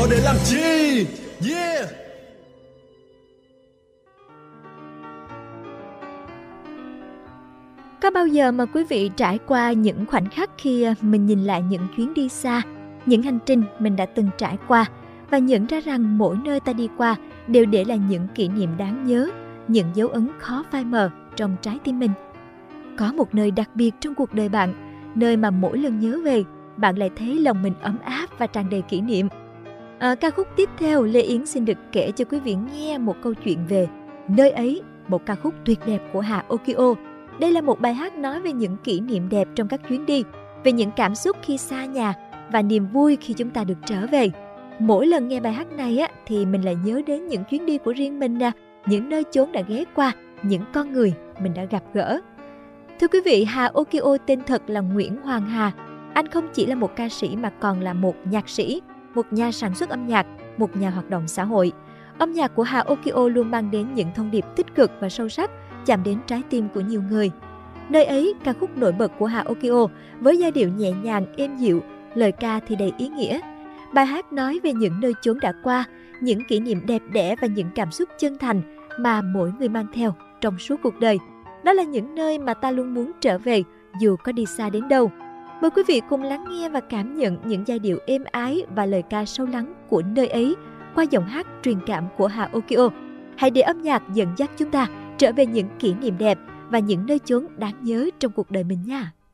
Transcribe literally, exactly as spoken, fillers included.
họ để làm chi? Yeah. Có bao giờ mà quý vị trải qua những khoảnh khắc khi mình nhìn lại những chuyến đi xa, những hành trình mình đã từng trải qua và nhận ra rằng mỗi nơi ta đi qua đều để lại những kỷ niệm đáng nhớ, những dấu ấn khó phai mờ trong trái tim mình. Có một nơi đặc biệt trong cuộc đời bạn, nơi mà mỗi lần nhớ về, bạn lại thấy lòng mình ấm áp và tràn đầy kỷ niệm. À, ca khúc tiếp theo, Lê Yến xin được kể cho quý vị nghe một câu chuyện về Nơi Ấy, một ca khúc tuyệt đẹp của Hà Okio. Đây là một bài hát nói về những kỷ niệm đẹp trong các chuyến đi, về những cảm xúc khi xa nhà và niềm vui khi chúng ta được trở về. Mỗi lần nghe bài hát này á, thì mình lại nhớ đến những chuyến đi của riêng mình nè, những nơi chốn đã ghé qua, những con người mình đã gặp gỡ. Thưa quý vị, Hà Okio tên thật là Nguyễn Hoàng Hà. Anh không chỉ là một ca sĩ mà còn là một nhạc sĩ, một nhà sản xuất âm nhạc, một nhà hoạt động xã hội. Âm nhạc của Hà Okio luôn mang đến những thông điệp tích cực và sâu sắc, chạm đến trái tim của nhiều người. Nơi Ấy, ca khúc nổi bật của Hà Okio với giai điệu nhẹ nhàng, êm dịu, lời ca thì đầy ý nghĩa. Bài hát nói về những nơi chốn đã qua, những kỷ niệm đẹp đẽ và những cảm xúc chân thành mà mỗi người mang theo trong suốt cuộc đời. Đó là những nơi mà ta luôn muốn trở về dù có đi xa đến đâu. Mời quý vị cùng lắng nghe và cảm nhận những giai điệu êm ái và lời ca sâu lắng của Nơi Ấy qua giọng hát truyền cảm của Hà Okio. Hãy để âm nhạc dẫn dắt chúng ta trở về những kỷ niệm đẹp và những nơi chốn đáng nhớ trong cuộc đời mình nha.